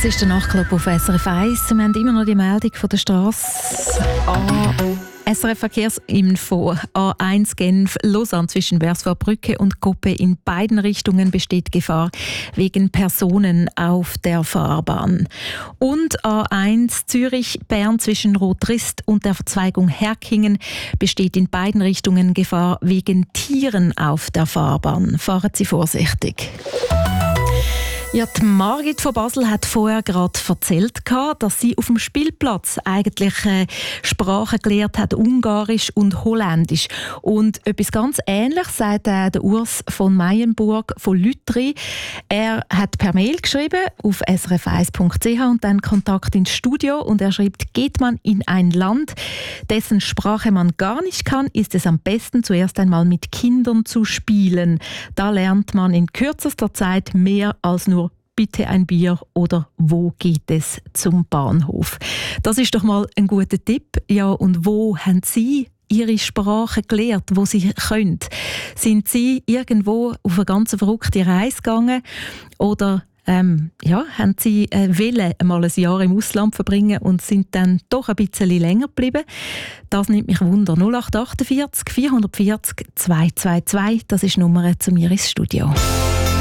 Das ist der Nachtclub auf SRF 1. Wir haben immer noch die Meldung von der Strasse. SRF Verkehrsinfo. A1 Genf Lausanne zwischen Versvorbrücke und Koppe. In beiden Richtungen besteht Gefahr wegen Personen auf der Fahrbahn. Und A1 Zürich Bern zwischen Rotrist und der Verzweigung Herkingen besteht in beiden Richtungen Gefahr wegen Tieren auf der Fahrbahn. Fahren Sie vorsichtig. Ja, die Margit von Basel hat vorher gerade erzählt, dass sie auf dem Spielplatz eigentlich Sprachen gelernt hat, Ungarisch und Holländisch. Und etwas ganz Ähnliches sagt der Urs von Meyenburg von Lütri. Er hat per Mail geschrieben auf srf1.ch und dann Kontakt ins Studio. Und er schreibt, geht man in ein Land, dessen Sprache man gar nicht kann, ist es am besten, zuerst einmal mit Kindern zu spielen. Da lernt man in kürzester Zeit mehr als nur bitte ein Bier oder wo geht es zum Bahnhof. Das ist doch mal ein guter Tipp. Ja, und wo haben Sie Ihre Sprache gelernt, wo Sie können? Sind Sie irgendwo auf eine ganz verrückte Reise gegangen oder haben Sie wollen mal ein Jahr im Ausland verbringen und sind dann doch ein bisschen länger geblieben? Das nimmt mich Wunder. 0848 440 222, das ist die Nummer zu mir ins Studio.